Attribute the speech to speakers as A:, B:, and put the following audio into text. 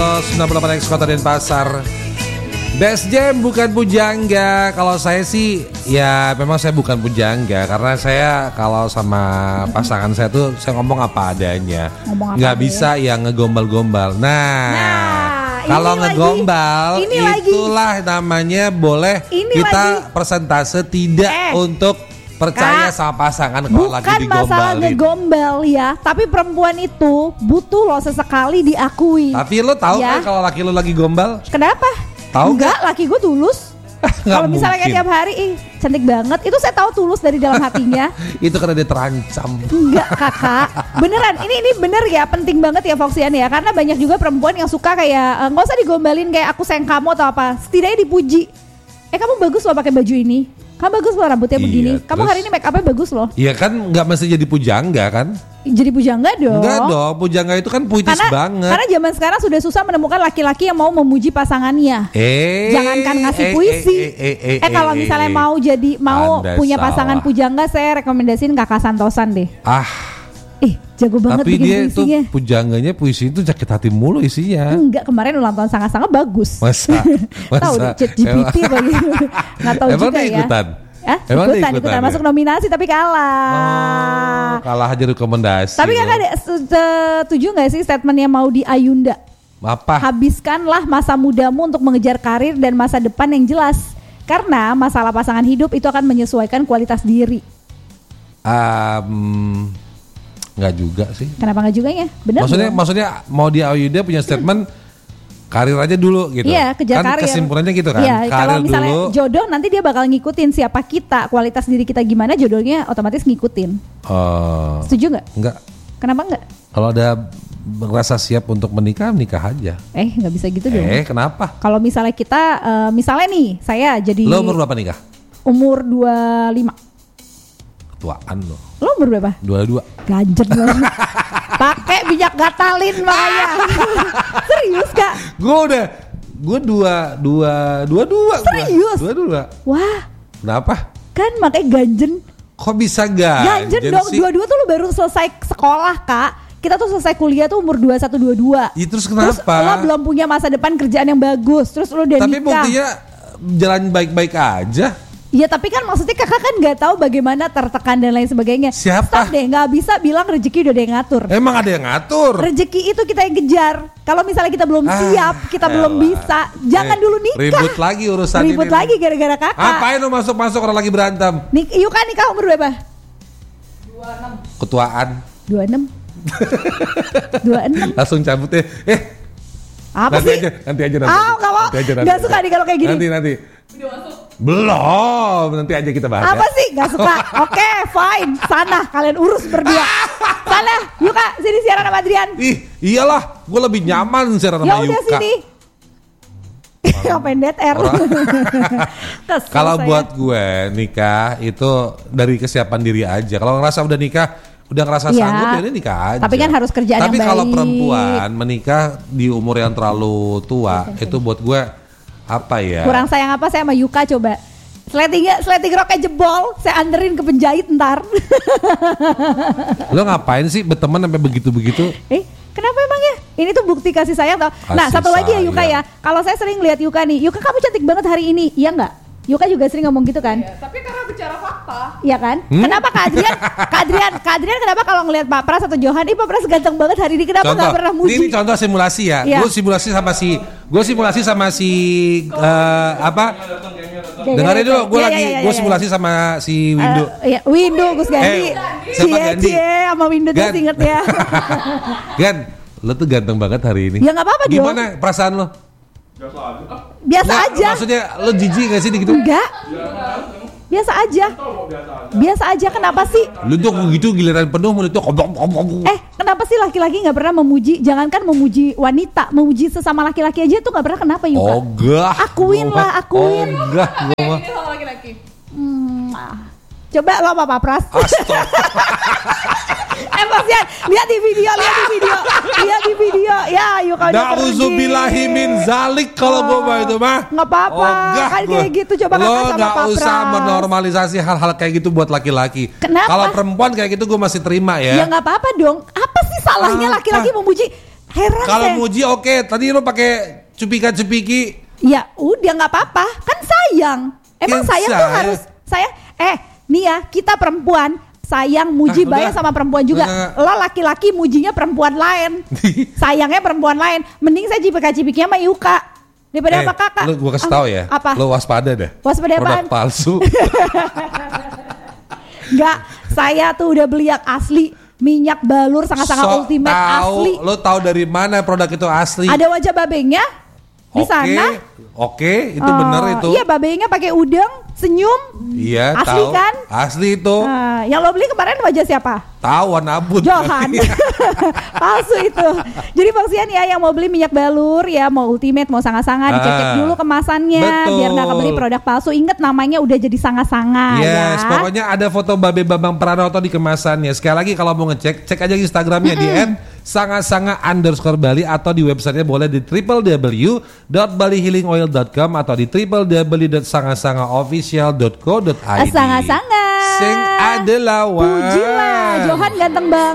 A: 198X Kota Denpasar. Best Jam bukan pujangga. Kalau saya sih ya memang saya bukan pujangga, karena saya kalau sama pasangan saya tuh saya ngomong apa adanya. Nggak bisa yang ngegombal-gombal. Nah kalau ngegombal itulah namanya boleh kita persentase tidak untuk percaya sama pasangan kalau lagi digombalin.
B: Bukan masalah ngegombal ya, tapi perempuan itu butuh lo sesekali diakui.
A: Tapi lo tahu kan kalau laki lo lagi gombal?
B: Kenapa?
A: Tahu
B: enggak, laki gue tulus. Kalau misalnya kayak tiap hari, cantik banget, itu saya tahu tulus dari dalam hatinya.
A: Itu karena dia terancam.
B: Enggak kakak, beneran. Ini bener ya, penting banget ya Foxian ya. Karena banyak juga perempuan yang suka kayak nggak usah digombalin kayak aku sayang kamu atau apa. Setidaknya dipuji. Kamu bagus loh pakai baju ini. Kamu bagus loh rambutnya begini. Kamu hari ini make upnya bagus loh.
A: Iya kan, nggak mesti jadi pujangga kan?
B: Jadi pujangga dong.
A: Enggak dong, pujangga itu kan puitis banget.
B: Karena zaman sekarang sudah susah menemukan laki-laki yang mau memuji pasangannya. Jangankan ngasih puisi. Kalau misalnya mau punya pasangan pujangga, saya rekomendasiin Kakak Santosan deh. Jago banget
A: bikin puisinya. Tapi dia tuh pujangganya puisi itu sakit hati mulu isinya.
B: Enggak, kemarin ulang tahun sangat-sangat bagus.
A: Masa?
B: Tahu ChatGPT begitu. Enggak tahu
A: emang
B: juga
A: dia ikutan?
B: Ikutan masuk nominasi tapi kalah.
A: Kalah aja rekomendasi.
B: Tapi kakak setuju nggak sih statementnya Maudy Ayunda?
A: Apa?
B: Habiskanlah masa mudamu untuk mengejar karir dan masa depan yang jelas. Karena masalah pasangan hidup itu akan menyesuaikan kualitas diri.
A: Nggak juga sih.
B: Kenapa nggak juga ya? Benar.
A: Maksudnya Maudy Ayunda punya statement karir aja dulu gitu.
B: Iya, kejar karir.
A: Kesimpulannya gitu kan.
B: Iya, kalau misalnya
A: dulu.
B: Jodoh nanti dia bakal ngikutin siapa kita, kualitas diri kita gimana, jodohnya otomatis ngikutin. Setuju nggak?
A: Enggak.
B: Kenapa nggak?
A: Kalau ada merasa siap untuk menikah nikah aja.
B: Nggak bisa gitu dong.
A: Kenapa?
B: Kalau misalnya kita, misalnya nih, saya jadi.
A: Lo umur berapa nikah?
B: Umur 25.
A: Ketuaan lo.
B: Lo umur berapa?
A: 22.
B: Ganjen banget. Pakai minyak gatalin makanya. Serius kak?
A: Gue dua.
B: Serius?
A: Dua.
B: Wah.
A: Kenapa?
B: Kan makanya ganjen.
A: Kok bisa ganjen
B: dong,
A: sih?
B: 22 tuh lu baru selesai sekolah kak. Kita tuh selesai kuliah tuh umur 21-22.
A: Ya, terus kenapa?
B: Terus lo belum punya masa depan kerjaan yang bagus. Terus lo udah nikah.
A: Tapi buktinya jalan baik-baik aja.
B: Iya tapi kan maksudnya kakak kan gak tahu bagaimana tertekan dan lain sebagainya.
A: Siapa?
B: Stop deh, gak bisa bilang rezeki udah ada yang ngatur.
A: Emang ada yang ngatur?
B: Rezeki itu kita yang kejar. Kalau misalnya kita belum siap, kita belum bisa, jangan dulu nikah.
A: Ribut lagi urusan ini.
B: Ribut lagi gara-gara kakak.
A: Apain lo masuk-masuk orang lagi berantem?
B: Yuka nikah umur berapa?
C: 26.
A: Ketuaan
B: 26. 26.
A: Langsung cabut deh.
B: Apa
A: nanti
B: sih?
A: Nanti aja.
B: Gak suka nih kalau kayak gini.
A: Nanti. Belum, nanti aja kita bahas.
B: Apa sih? Gak suka? Oke, fine. Sana, kalian urus berdua. Sana, Yuka, sini siaran sama Adrian.
A: Iyalah, gue lebih nyaman siaran sama Yuka.
B: Ya udah sini. Ngapain dead air?
A: Kalau buat gue nikah itu dari kesiapan diri aja. Kalau ngerasa udah nikah, udah ngerasa sanggup ya nikah aja.
B: Tapi kan harus kerjaan yang baik.
A: Tapi kalau perempuan menikah di umur yang terlalu tua, itu buat gue apa ya?
B: Kurang sayang apa saya sama Yuka coba? Sleting roknya jebol, saya anterin ke penjahit ntar.
A: Lo ngapain sih berteman sampai begitu-begitu?
B: Kenapa emang ya? Ini tuh bukti kasih sayang tau. Nah satu lagi ya Yuka ya. Kalau saya sering lihat Yuka nih, Yuka kamu cantik banget hari ini, iya nggak? Yuka juga sering ngomong gitu kan?
C: Iya, tapi karena bicara fakta.
B: Iya kan? Kenapa Kak Adrian kenapa kalau ngelihat Pak Pras atau Johan, Pak Pras ganteng banget hari ini, kenapa nggak pernah muji?
A: Ini contoh simulasi ya. Gue simulasi sama si apa? Dengarin dulu, gue simulasi sama si Windu.
B: Windu Gus Gandhi. Cie sama Windu tuh inget ya.
A: Gan, lo tuh ganteng banget hari ini.
B: Ya nggak apa-apa dong.
A: Gimana perasaan lo?
B: Biasa aja.
A: Maksudnya lo jijik gak sih gitu?
B: Enggak. Biasa aja. Kenapa sih?
A: Lu tuh begitu giliran penuh mulut tuh.
B: Kenapa sih laki-laki nggak pernah memuji? Jangankan memuji wanita, memuji sesama laki-laki aja tuh nggak pernah. Kenapa Yuka?
A: Enggak.
B: Akuin.
A: Enggak.
C: Ini sama laki-laki.
B: Coba lo apa Pak Pras? Emosian, lihat di video. Ya, Yuka udah pergi.
A: Na'udzubillahi min zalik kalau gue mah itu mah.
B: Nggak apa-apa, kan kayak gitu. Coba kakak sama Pak Pras. Lo
A: nggak usah menormalisasi hal-hal kayak gitu buat laki-laki.
B: Kenapa?
A: Kalau perempuan kayak gitu gue masih terima ya.
B: Ya nggak apa-apa dong. Apa sih salahnya laki-laki memuji? Heran
A: Kalau
B: saya.
A: muji oke, tadi lu pakai cupika-cupiki.
B: Ya udah nggak apa-apa, kan sayang. Emang
A: Kan
B: sayang tuh
A: sayang.
B: harus sayang. Nih ya kita perempuan sayang muji
A: Udah.
B: bayang sama perempuan juga.
A: Udah.
B: Lah laki-laki mujinya perempuan lain. Sayangnya perempuan lain. Mending saya cipika-cipiknya sama Yuka daripada sama kakak.
A: Lu gua kasih tahu ya.
B: Apa?
A: Lu waspada dah.
B: Waspada apaan?
A: Produk palsu.
B: Enggak, saya tuh udah beli yang asli. Minyak balur sangat-sangat
A: Sok
B: ultimate
A: tahu,
B: asli.
A: lu tahu dari mana produk itu asli?
B: Ada wajah babengnya di sana.
A: Oke, itu bener itu.
B: Iya, babengnya pakai udang, senyum.
A: Iya,
B: Asli
A: tahu.
B: kan?
A: Asli itu.
B: Nah, yang lo beli kemarin wajah siapa?
A: Tahu warna abut.
B: Johan. Palsu itu. Jadi Foxian ya yang mau beli minyak balur ya mau ultimate mau sanga-sanga dicek dulu kemasannya
A: Betul.
B: biar nggak kebeli produk palsu. Ingat namanya udah jadi sanga-sanga
A: Yes,
B: ya.
A: pokoknya ada foto Babe Bambang Pranoto di kemasannya. Sekali lagi kalau mau ngecek, cek aja Instagramnya di @sanga-sanga_Bali atau di websitenya boleh di www.balihealingoil.com atau di www.sangasangaofficial.co.id.
B: Sanga-sanga.
A: Sing adalah
B: Pujilah, Johan ganteng banget.